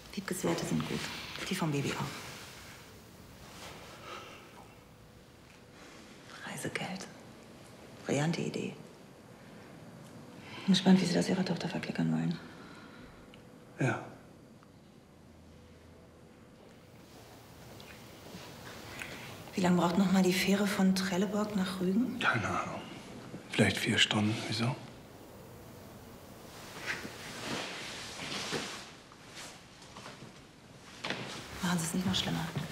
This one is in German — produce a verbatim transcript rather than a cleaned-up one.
Wiebkes Werte sind gut. Die vom Baby auch. Reisegeld. Brillante Idee. Bin gespannt, wie Sie das Ihrer Tochter verklickern wollen. Ja. Wie lange braucht noch mal die Fähre von Trelleborg nach Rügen? Keine Ahnung. Vielleicht vier Stunden. Wieso? Machen Sie es nicht noch schlimmer.